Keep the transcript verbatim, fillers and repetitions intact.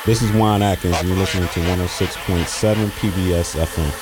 This is Juan Atkins, and you're listening to one oh six point seven P B S F M.